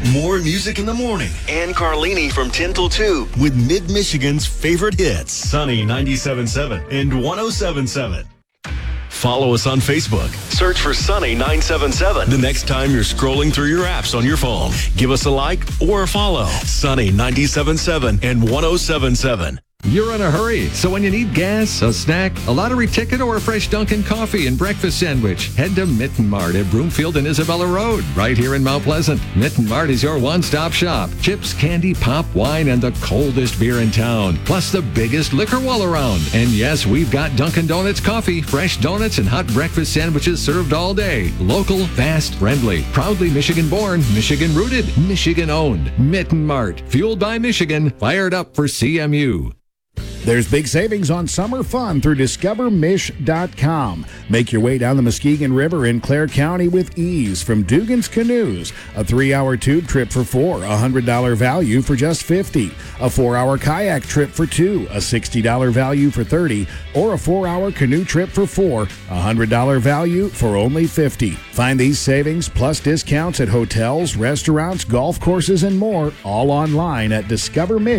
More music in the morning. Ann Carlini from 10 till 2. With Mid-Michigan's favorite hits. Sunny 97.7 and 107.7. Follow us on Facebook. Search for Sunny 977. The next time you're scrolling through your apps on your phone, give us a like or a follow. Sunny 97.7 and 107.7. You're in a hurry, so when you need gas, a snack, a lottery ticket, or a fresh Dunkin' coffee and breakfast sandwich, head to Mitten Mart at Broomfield and Isabella Road, right here in Mount Pleasant. Mitten Mart is your one-stop shop. Chips, candy, pop, wine, and the coldest beer in town, plus the biggest liquor wall around. And yes, we've got Dunkin' Donuts coffee, fresh donuts, and hot breakfast sandwiches served all day. Local, fast, friendly. Proudly Michigan-born, Michigan-rooted, Michigan-owned. Mitten Mart, fueled by Michigan, fired up for CMU. There's big savings on summer fun through DiscoverMish.com. Make your way down the Muskegon River in Clare County with ease from Dugan's Canoes. A 3-hour tube trip for 4, $100 value for just $50. A 4-hour kayak trip for 2, a $60 value for $30. Or a 4-hour canoe trip for 4, $100 value for only $50. Find these savings plus discounts at hotels, restaurants, golf courses, and more, all online at DiscoverMish.com.